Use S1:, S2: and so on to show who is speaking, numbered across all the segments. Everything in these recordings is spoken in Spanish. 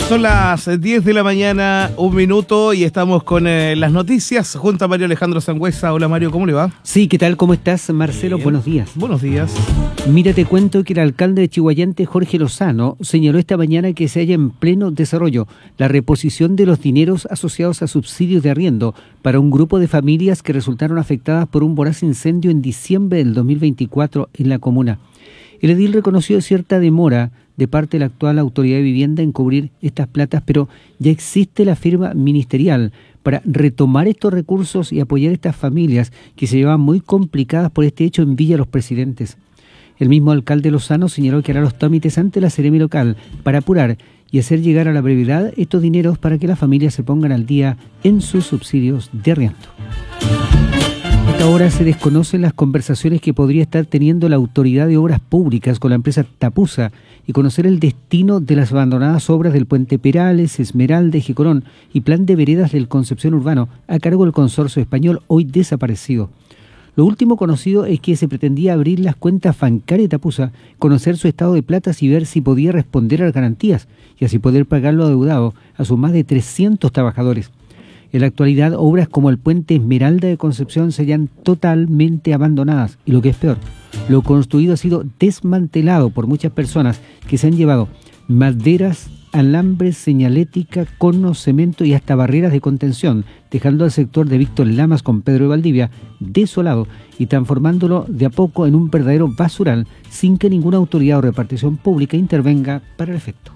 S1: Son las 10 de la mañana, 1 minuto, y estamos con las noticias junto a Mario Alejandro Sangüesa. Hola Mario, ¿cómo le va?
S2: Sí, ¿qué tal? ¿Cómo estás, Marcelo?
S1: Bien.
S2: Buenos días.
S1: Buenos días.
S2: Mira, te cuento que el alcalde de Chihuayante, Jorge Lozano, señaló esta mañana que se halla en pleno desarrollo la reposición de los dineros asociados a subsidios de arriendo para un grupo de familias que resultaron afectadas por un voraz incendio en diciembre del 2024 en la comuna. El edil reconoció cierta demora de parte de la actual autoridad de vivienda en cubrir estas platas, pero ya existe la firma ministerial para retomar estos recursos y apoyar a estas familias que se llevaban muy complicadas por este hecho en Villa Los Presidentes. El mismo alcalde Lozano señaló que hará los trámites ante la Seremi local para apurar y hacer llegar a la brevedad estos dineros para que las familias se pongan al día en sus subsidios de arriendo. Hasta ahora se desconocen las conversaciones que podría estar teniendo la Autoridad de Obras Públicas con la empresa Tapusa y conocer el destino de las abandonadas obras del Puente Perales, Esmeralda y Jicorón y plan de veredas del Concepción Urbano a cargo del consorcio español hoy desaparecido. Lo último conocido es que se pretendía abrir las cuentas bancarias de Tapusa, conocer su estado de platas y ver si podía responder a las garantías y así poder pagar lo adeudado a sus más de 300 trabajadores. En la actualidad, obras como el puente Esmeralda de Concepción se hallan totalmente abandonadas y lo que es peor, lo construido ha sido desmantelado por muchas personas que se han llevado maderas, alambres, señalética, conos, cemento y hasta barreras de contención, dejando al sector de Víctor Lamas con Pedro de Valdivia desolado y transformándolo de a poco en un verdadero basural sin que ninguna autoridad o repartición pública intervenga para el efecto.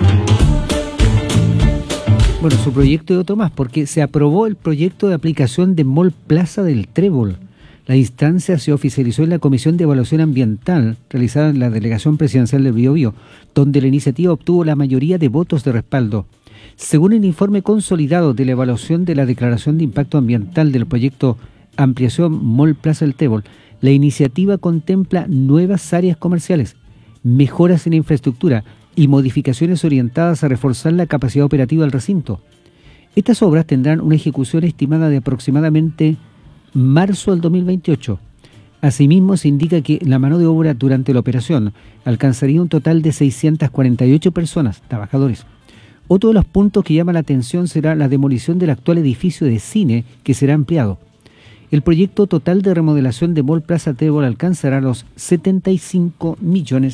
S2: Bueno, su proyecto y otro más, porque se aprobó el proyecto de aplicación de Mall Plaza del Trébol. La instancia se oficializó en la Comisión de Evaluación Ambiental, realizada en la Delegación Presidencial del Biobío, donde la iniciativa obtuvo la mayoría de votos de respaldo. Según el informe consolidado de la evaluación de la Declaración de Impacto Ambiental del proyecto Ampliación Mall Plaza del Trébol, la iniciativa contempla nuevas áreas comerciales, mejoras en la infraestructura y modificaciones orientadas a reforzar la capacidad operativa del recinto. Estas obras tendrán una ejecución estimada de aproximadamente marzo del 2028. Asimismo, se indica que la mano de obra durante la operación alcanzaría un total de 648 personas, trabajadores. Otro de los puntos que llama la atención será la demolición del actual edificio de cine que será ampliado. El proyecto total de remodelación de Mall Plaza Trébol alcanzará los $75 millones.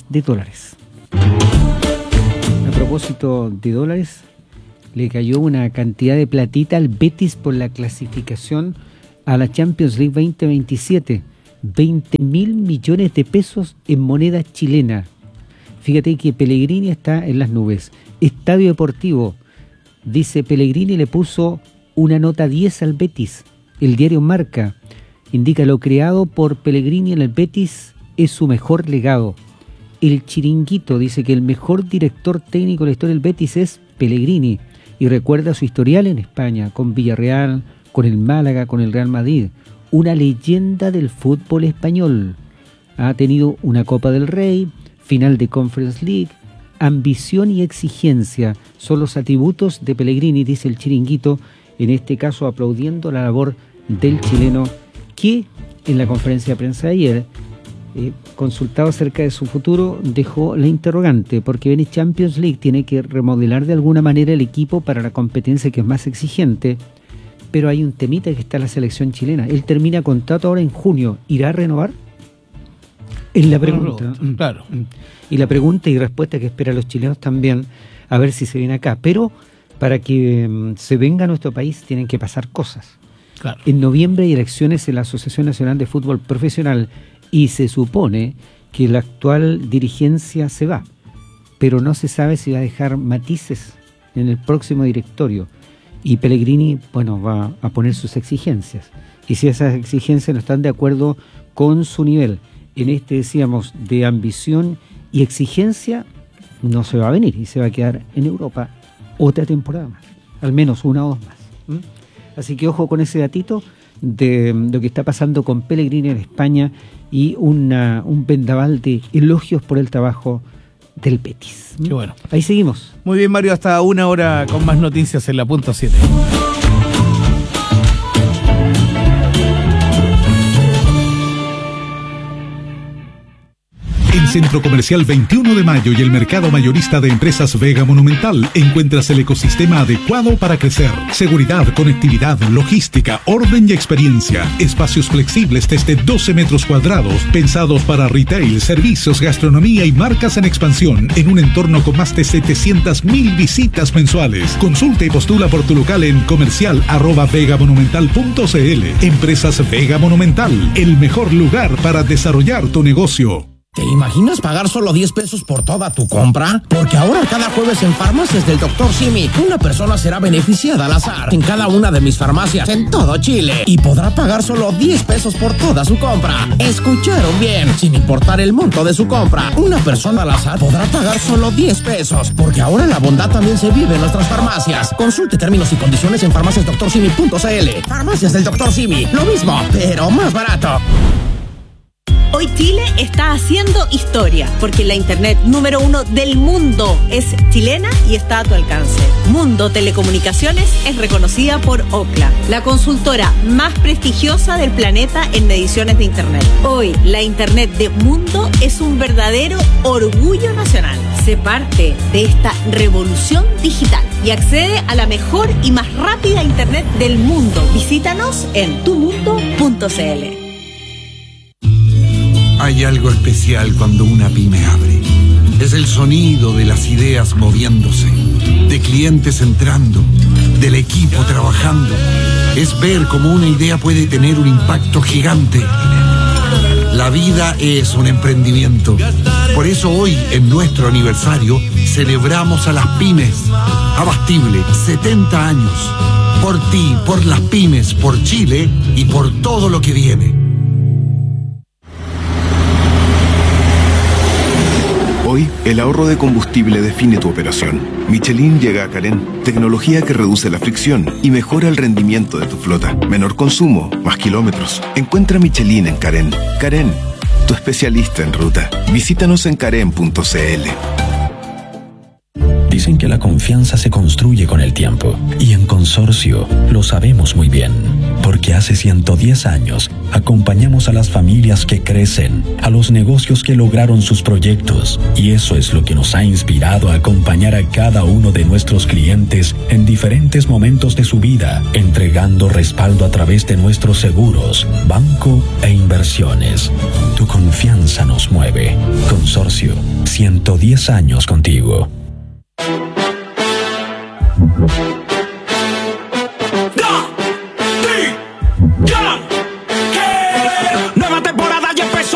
S2: A propósito de dólares, le cayó una cantidad de platita al Betis por la clasificación a la Champions League 2027, 20.000 millones de pesos en moneda chilena. Fíjate que Pellegrini está en las nubes. Estadio Deportivo, dice Pellegrini, le puso una nota 10 al Betis. El diario Marca indica lo creado por Pellegrini en el Betis es su mejor legado. El Chiringuito dice que el mejor director técnico de la historia del Betis es Pellegrini y recuerda su historial en España, con Villarreal, con el Málaga, con el Real Madrid. Una leyenda del fútbol español. Ha tenido una Copa del Rey, final de Conference League. Ambición y exigencia son los atributos de Pellegrini, dice el Chiringuito, en este caso aplaudiendo la labor del chileno que en la conferencia de prensa de ayer, consultado acerca de su futuro, dejó la interrogante, porque viene Champions League, tiene que remodelar de alguna manera el equipo para la competencia que es más exigente, pero hay un temita que está la selección chilena. Él termina contrato ahora en junio, ¿irá a renovar? Es la pregunta.
S1: Claro.
S2: Y la pregunta y respuesta que esperan los chilenos también, a ver si se viene acá. Pero para que se venga a nuestro país tienen que pasar cosas.
S1: Claro.
S2: En noviembre hay elecciones en la Asociación Nacional de Fútbol Profesional y se supone que la actual dirigencia se va, pero no se sabe si va a dejar matices en el próximo directorio. Y Pellegrini, bueno, va a poner sus exigencias. Y si esas exigencias no están de acuerdo con su nivel, en este decíamos de ambición y exigencia, no se va a venir y se va a quedar en Europa otra temporada más, al menos una o dos más. Así que ojo con ese datito de lo que está pasando con Pellegrini en España y un vendaval de elogios por el trabajo del Betis.
S1: Qué bueno.
S2: Ahí seguimos.
S1: Muy bien, Mario, hasta 1 hora con más noticias en la punto 7.
S3: El Centro Comercial 21 de Mayo y el mercado mayorista de empresas Vega Monumental encuentras el ecosistema adecuado para crecer. Seguridad, conectividad, logística, orden y experiencia. Espacios flexibles desde 12 metros cuadrados, pensados para retail, servicios, gastronomía y marcas en expansión, en un entorno con más de 700.000 visitas mensuales. Consulta y postula por tu local en comercial@vegamonumental.cl. Empresas Vega Monumental, el mejor lugar para desarrollar tu negocio.
S4: ¿Te imaginas pagar solo 10 pesos por toda tu compra? Porque ahora cada jueves en Farmacias del Dr. Simi, una persona será beneficiada al azar en cada una de mis farmacias en todo Chile y podrá pagar solo 10 pesos por toda su compra. ¿Escucharon bien? Sin importar el monto de su compra, una persona al azar podrá pagar solo 10 pesos, porque ahora la bondad también se vive en nuestras farmacias. Consulte términos y condiciones en farmaciasdrsimi.cl. Farmacias del Dr. Simi, lo mismo, pero más barato.
S5: Hoy Chile está haciendo historia, porque la internet número 1 del mundo es chilena y está a tu alcance. Mundo Telecomunicaciones es reconocida por Ookla, la consultora más prestigiosa del planeta en mediciones de internet. Hoy, la internet de Mundo es un verdadero orgullo nacional. Sé parte de esta revolución digital y accede a la mejor y más rápida internet del mundo. Visítanos en tumundo.cl.
S6: Hay algo especial cuando una pyme abre. Es el sonido de las ideas moviéndose, de clientes entrando, del equipo trabajando. Es ver cómo una idea puede tener un impacto gigante. La vida es un emprendimiento. Por eso hoy, en nuestro aniversario, celebramos a las pymes. Abastible, 70 años. Por ti, por las pymes, por Chile y por todo lo que viene.
S7: Hoy, el ahorro de combustible define tu operación. Michelin llega a Carén, tecnología que reduce la fricción y mejora el rendimiento de tu flota. Menor consumo, más kilómetros. Encuentra Michelin en Carén. Carén, tu especialista en ruta. Visítanos en carén.cl.
S8: Dicen que la confianza se construye con el tiempo, y en Consorcio lo sabemos muy bien, porque hace 110 años acompañamos a las familias que crecen, a los negocios que lograron sus proyectos, y eso es lo que nos ha inspirado a acompañar a cada uno de nuestros clientes en diferentes momentos de su vida, entregando respaldo a través de nuestros seguros, banco e inversiones. Tu confianza nos mueve. Consorcio, 110 años contigo.